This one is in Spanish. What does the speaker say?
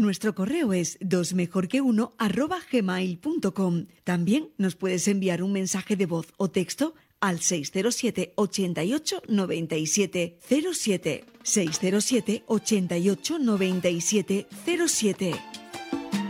Nuestro correo es dosmejorqueuno@gmail.com. También nos puedes enviar un mensaje de voz o texto al 607 88 97 07. 607 88 97 07.